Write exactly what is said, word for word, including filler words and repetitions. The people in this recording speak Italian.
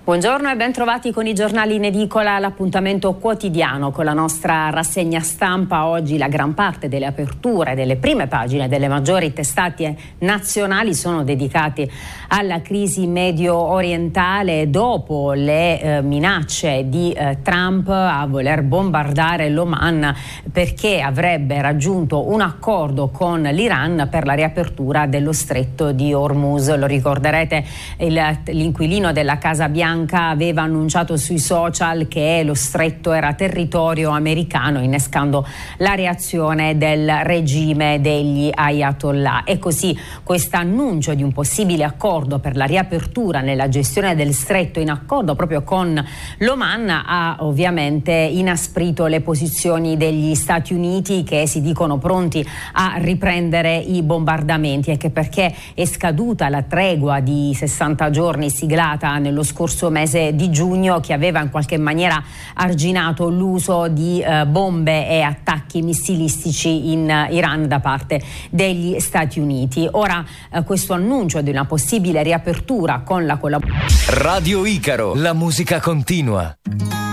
Buongiorno e ben trovati con i giornali in edicola, l'appuntamento quotidiano con la nostra rassegna stampa. Oggi la gran parte delle aperture delle prime pagine delle maggiori testate nazionali sono dedicate alla crisi medio orientale dopo le eh, minacce di eh, Trump a voler bombardare l'Oman perché avrebbe raggiunto un accordo con l'Iran per la riapertura dello stretto di Hormuz. Lo ricorderete, il, l'inquilino della Casa Bianca aveva annunciato sui social che lo stretto era territorio americano, innescando la reazione del regime degli Ayatollah. E così questo annuncio di un possibile accordo per la riapertura nella gestione del stretto, in accordo proprio con l'Oman, ha ovviamente inasprito le posizioni degli Stati Uniti, che si dicono pronti a riprendere i bombardamenti, e che perché è scaduta la tregua di sessanta giorni siglata nello scorso mese di giugno, che aveva in qualche maniera arginato l'uso di eh, bombe e attacchi missilistici in uh, Iran da parte degli Stati Uniti. Ora eh, questo annuncio di una possibile riapertura con la collaborazione Radio Icaro, la musica continua.